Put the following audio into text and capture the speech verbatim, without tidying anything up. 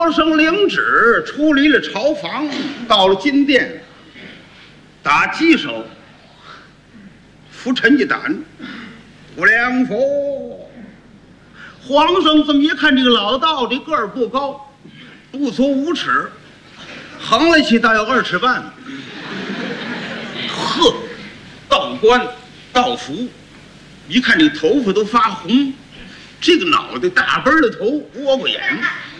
高升领旨，出离了朝房，到了金殿，打鸡手，扶陈家胆，不良佛。皇上这么一看，这个老道这个儿不高，不足五尺，横了起大有二尺半。呵，道冠道服，一看这个头发都发红，这个脑袋大奔的头，窝瓜眼。